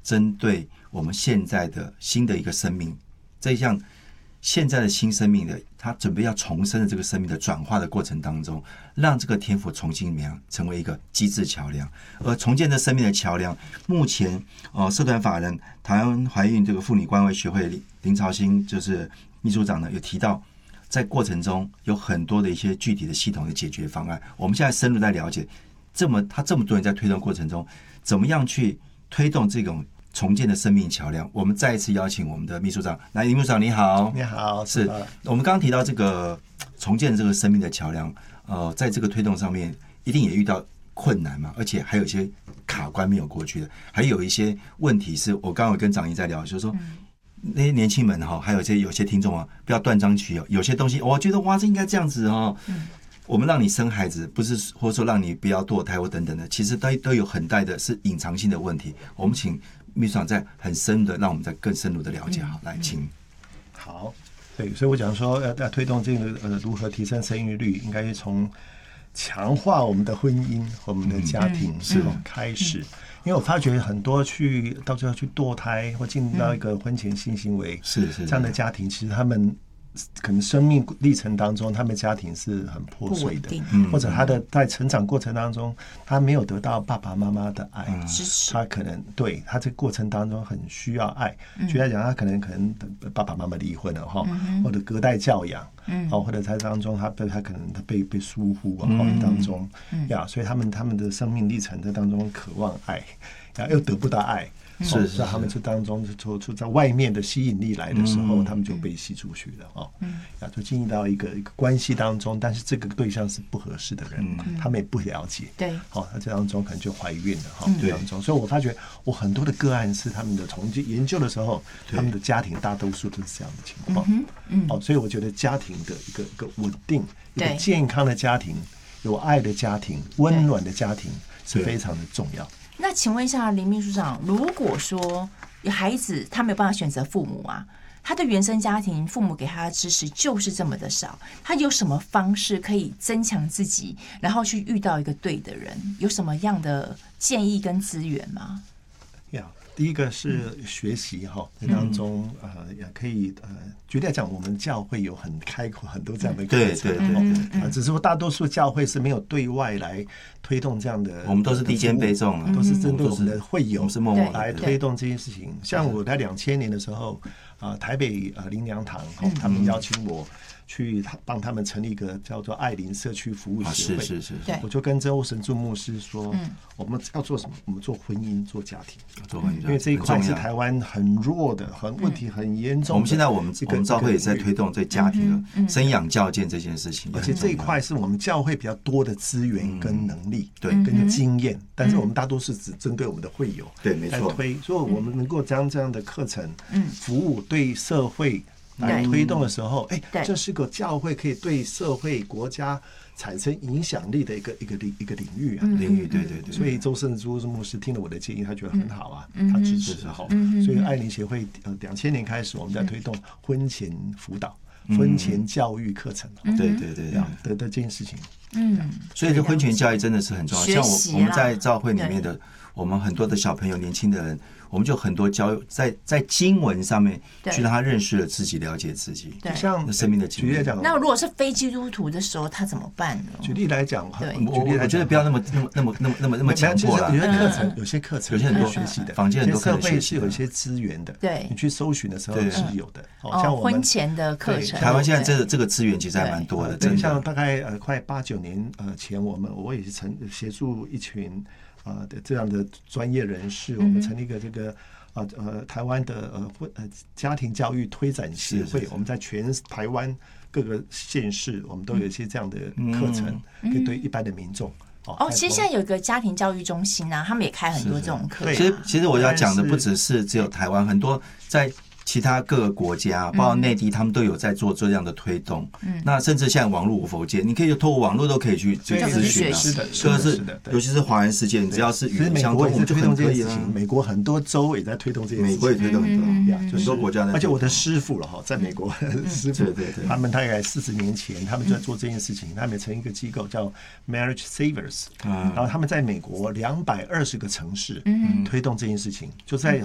针对我们现在的新的一个生命，这一项现在的新生命的，他准备要重生的这个生命的转化的过程当中，让这个天父重新成为一个机制桥梁，而重建这生命的桥梁，目前社团法人台湾怀孕这个妇女关怀学会林朝兴就是秘书长呢，有提到，在过程中有很多的一些具体的系统的解决方案。我们现在深入在了解，他这么多人在推动过程中，怎么样去推动这种重建的生命桥梁。我们再一次邀请我们的秘书长来，林秘书长你好。 你好。 是我们刚刚提到这个重建这个生命的桥梁，在这个推动上面一定也遇到困难嘛，而且还有一些卡关没有过去的，还有一些问题是我刚刚有跟长英在聊，就是说那些年轻们还有些听众啊，不要断章取义，有些东西我觉得哇，这应该这样子我们让你生孩子，不是或者说让你不要堕胎或等等的，其实都有很大的是隐藏性的问题。我们请秘书长再很深的，让我们再更深入的了解。好，来，请。 好，对，所以我讲说要推动这个如何提升生育率，应该是从强化我们的婚姻、我们的家庭开始。因为我发觉很多到最后去堕胎或进到一个婚前性行为是这样的家庭，其实他们可能生命历程当中，他们家庭是很破碎的，或者他的在成长过程当中，他没有得到爸爸妈妈的爱，他可能对他这个过程当中很需要爱。举例来讲，他可能爸爸妈妈离婚了或者隔代教养，或者在当中他可能被疏忽当中所以他们的生命历程在当中渴望爱，又得不到爱。是在他们这当中就在外面的吸引力来的时候，他们就被吸出去了就进入到一个关系当中，但是这个对象是不合适的人，他们也不了解，对，他这当中可能就怀孕了这当中，所以我发觉我很多的个案是他们的从研究的时候，他们的家庭大多数都是这样的情况，所以我觉得家庭的一个稳定、一个健康的家庭、有爱的家庭、温暖的家庭是非常的重要。 那请问一下林秘书长，如果说有孩子他没有办法选择父母啊，他的原生家庭父母给他的支持就是这么的少，他有什么方式可以增强自己，然后去遇到一个对的人？有什么样的建议跟资源吗？ 第一个是学习在当中也可以举例来讲，我们教会有开阔很多这样的课程，只是说大多数教会是没有对外来推动这样的， 我们都是低肩背重都是针对我们的会友来推动这件事情。像我在2000年的时候台北灵粮堂他们邀请我去帮他们成立一个叫做爱邻社区服务协会，是我就跟周神柱牧师说，我们要做什么？我们做婚姻，做家庭，因为这一块是台湾很弱的，问题很严重的。 我们现在我们教会也在推动对家庭的生养教健这件事情， 而且这一块是我们教会比较多的资源跟能力，跟经验，但是我们大多是只针对我们的会友， 对，没错， 所以我们能够将这样的课程服务对社会来推动的时候，这是个教会可以对社会国家产生影响力的一个领域对。所以周圣珠牧师听了我的建议，他觉得很好他支持所以爱邻协会2000年开始，我们在推动婚前辅导、婚前教育课程， 对的这件事情。 所以这婚前教育真的是很重要。像我们在教会里面的，我们很多的小朋友、年轻的人，我们就很多教在经文上面去让他认识了自己、了解自己， 就像生命的经验。 那如果是非基督徒的时候，他怎么办呢？ 举例来讲， 我觉得不要那么强迫了。 有些课程， 有些很多学习的， 坊间很多社会是有一些资源的， 对， 你去搜寻的时候是有的。像我们婚前的课程， 台湾现在这个资源其实还蛮多的。 对，像大概快8-9年前，我也是协助一群这样的专业人士，我们成立一个这个台湾的家庭教育推展协会，我们在全台湾各个县市，我们都有一些这样的课程，可以对一般的民众。 其实现在有一个家庭教育中心他们也开很多这种课。 其实我要讲的不只有台湾，很多在其他各个国家，包括内地，他们都有在做这样的推动。那甚至像网络无佛界，你可以透过网络都可以去咨询尤其是华人世界，你只要是语言相通，我们就很可以了。 美国很多州也在推动这件事情， 美国也推动很多国家。 而且我的师傅在美国师傅，他们大概40年前，他们就在做这件事情，他们也成立一个机构叫 Marriage Savers，然后他们在美国220个城市推动这件事情，就在